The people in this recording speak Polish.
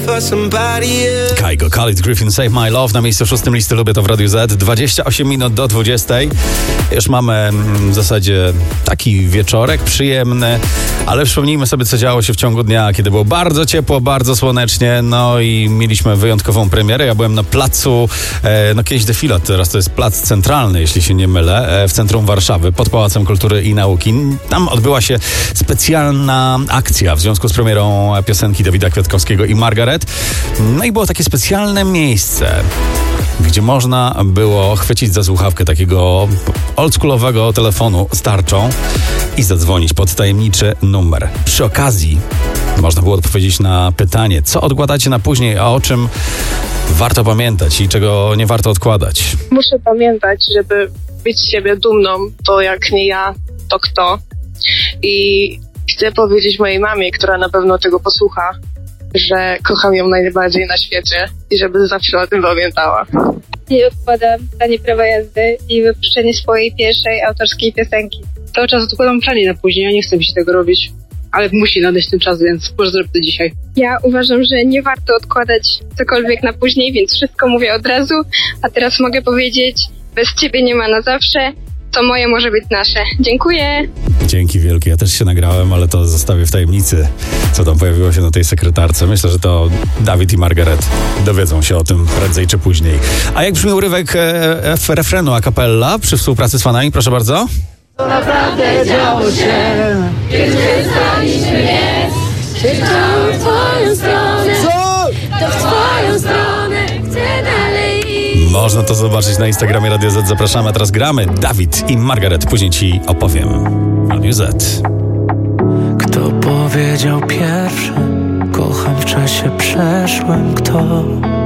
Kygo, Khalid Griffin, Save My Love na miejscu 6 listy Lubię to w Radiu Z. 28 minut do 20. Już mamy w zasadzie taki wieczorek przyjemny, ale przypomnijmy sobie, co działo się w ciągu dnia, kiedy było bardzo ciepło, bardzo słonecznie, no i mieliśmy wyjątkową premierę. Ja byłem na placu, kiedyś Defilat, teraz to jest plac centralny, jeśli się nie mylę, w centrum Warszawy, pod Pałacem Kultury i Nauki. Tam odbyła się specjalna akcja w związku z premierą piosenki Dawida Kwiatkowskiego i Margaret. No i było takie specjalne miejsce, gdzie można było chwycić za słuchawkę takiego oldschoolowego telefonu z tarczą i zadzwonić pod tajemniczy numer. Przy okazji można było odpowiedzieć na pytanie, co odkładacie na później, a o czym warto pamiętać i czego nie warto odkładać. Muszę pamiętać, żeby być z siebie dumną, to jak nie ja, to kto. I chcę powiedzieć mojej mamie, która na pewno tego posłucha, że kocham ją najbardziej na świecie i żeby zawsze o tym pamiętała. Nie odkładam zdanie prawa jazdy i wypuszczenie swojej pierwszej autorskiej piosenki. Cały czas odkładam planie na później, ja nie chcę mi się tego robić, ale musi nadejść ten czas, więc może zrobię to dzisiaj. Ja uważam, że nie warto odkładać cokolwiek na później, więc wszystko mówię od razu, a teraz mogę powiedzieć, bez ciebie nie ma na zawsze, to moje może być nasze. Dziękuję. Dzięki wielkie. Ja też się nagrałem, ale to zostawię w tajemnicy, co tam pojawiło się na tej sekretarce. Myślę, że to Dawid i Margaret dowiedzą się o tym prędzej czy później. A jak brzmi urywek refrenu a cappella przy współpracy z fanami? Proszę bardzo. To naprawdę działo się, kiedy przestaliśmy jest. Krzyczałem w twoją stronę. Co? To w twoją stronę chcę dalej iść. Można to zobaczyć na Instagramie Radio Z. Zapraszamy, a teraz gramy. Dawid i Margaret. Później ci opowiem. Radio Z. Kto powiedział pierwszy? Kocham w czasie przeszłym. Kto?